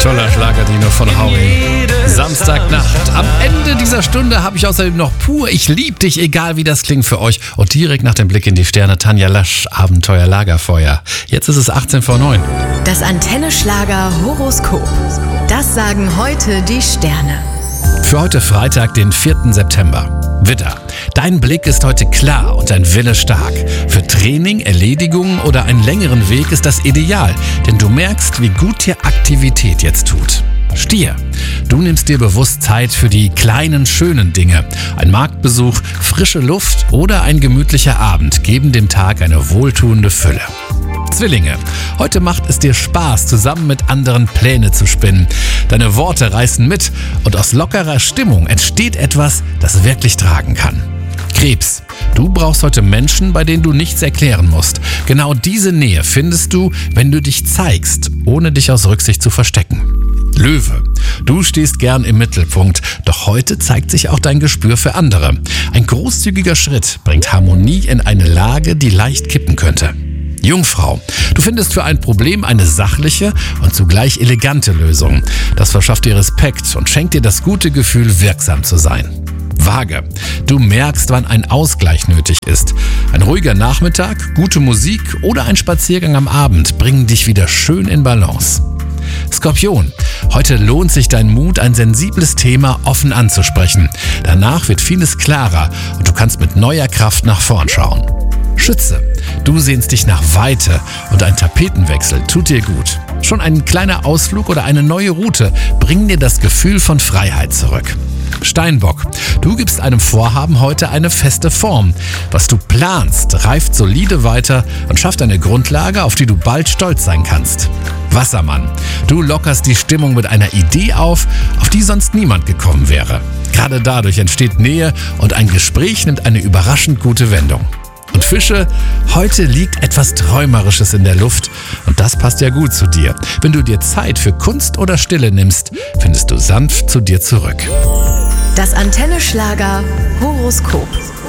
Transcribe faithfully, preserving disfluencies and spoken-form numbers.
Toller Schlager, Dino von Howie. Samstagnacht. Am Ende dieser Stunde habe ich außerdem noch pur Ich lieb dich, egal wie das klingt für euch. Und direkt nach dem Blick in die Sterne Tanja Lasch, Abenteuer Lagerfeuer. Jetzt ist es achtzehn vor neun. Das Antenne Schlager Horoskop. Das sagen heute die Sterne. Für heute Freitag, den vierten September. Widder, dein Blick ist heute klar und dein Wille stark. Für Training, Erledigungen oder einen längeren Weg ist das ideal, denn du merkst, wie gut dir Aktivität jetzt tut. Stier, du nimmst dir bewusst Zeit für die kleinen, schönen Dinge. Ein Marktbesuch, frische Luft oder ein gemütlicher Abend geben dem Tag eine wohltuende Fülle. Zwillinge, heute macht es dir Spaß, zusammen mit anderen Pläne zu spinnen. Deine Worte reißen mit und aus lockerer Stimmung entsteht etwas, das wirklich tragen kann. Krebs, du brauchst heute Menschen, bei denen du nichts erklären musst. Genau diese Nähe findest du, wenn du dich zeigst, ohne dich aus Rücksicht zu verstecken. Löwe, du stehst gern im Mittelpunkt, doch heute zeigt sich auch dein Gespür für andere. Ein großzügiger Schritt bringt Harmonie in eine Lage, die leicht kippen könnte. Jungfrau, du findest für ein Problem eine sachliche und zugleich elegante Lösung. Das verschafft dir Respekt und schenkt dir das gute Gefühl, wirksam zu sein. Waage, du merkst, wann ein Ausgleich nötig ist. Ein ruhiger Nachmittag, gute Musik oder ein Spaziergang am Abend bringen dich wieder schön in Balance. Skorpion, heute lohnt sich dein Mut, ein sensibles Thema offen anzusprechen. Danach wird vieles klarer und du kannst mit neuer Kraft nach vorn schauen. Schütze, du sehnst dich nach Weite und ein Tapetenwechsel tut dir gut. Schon ein kleiner Ausflug oder eine neue Route bringen dir das Gefühl von Freiheit zurück. Steinbock, du gibst einem Vorhaben heute eine feste Form. Was du planst, reift solide weiter und schafft eine Grundlage, auf die du bald stolz sein kannst. Wassermann, du lockerst die Stimmung mit einer Idee auf, auf die sonst niemand gekommen wäre. Gerade dadurch entsteht Nähe und ein Gespräch nimmt eine überraschend gute Wendung. Und Fische, heute liegt etwas Träumerisches in der Luft und das passt ja gut zu dir. Wenn du dir Zeit für Kunst oder Stille nimmst, findest du sanft zu dir zurück. Das Antenne Schlager Horoskop.